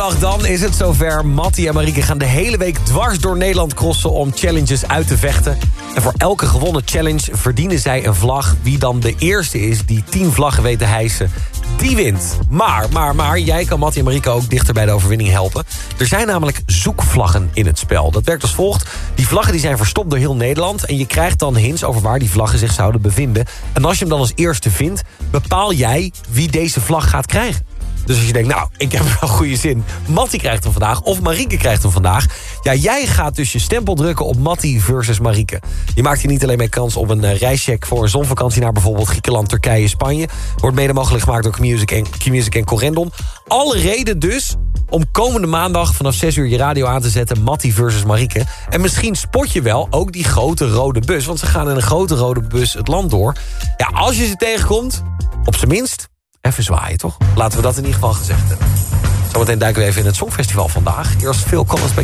maandag dan is het zover. Mattie en Marieke gaan de hele week dwars door Nederland crossen om challenges uit te vechten. En voor elke gewonnen challenge verdienen zij een vlag. Wie dan de eerste is die 10 vlaggen weet te hijsen, die wint. Maar, jij kan Mattie en Marieke ook dichter bij de overwinning helpen. Er zijn namelijk zoekvlaggen in het spel. Dat werkt als volgt. Die vlaggen die zijn verstopt door heel Nederland. En je krijgt dan hints over waar die vlaggen zich zouden bevinden. En als je hem dan als eerste vindt, bepaal jij wie deze vlag gaat krijgen. Dus als je denkt, nou, ik heb wel goede zin. Mattie krijgt hem vandaag of Marieke krijgt hem vandaag. Ja, jij gaat dus je stempel drukken op Mattie versus Marieke. Je maakt hier niet alleen mee kans op een reischeck voor een zonvakantie naar bijvoorbeeld Griekenland, Turkije, Spanje. Wordt mede mogelijk gemaakt door Q-Music en Corendon. Alle reden dus om komende maandag vanaf 6 uur je radio aan te zetten. Mattie versus Marieke. En misschien spot je wel ook die grote rode bus. Want ze gaan in een grote rode bus het land door. Ja, als je ze tegenkomt, op zijn minst even zwaaien, toch? Laten we dat in ieder geval gezegd hebben. Zometeen duiken we even in het Songfestival vandaag. Eerst Phil Collins bij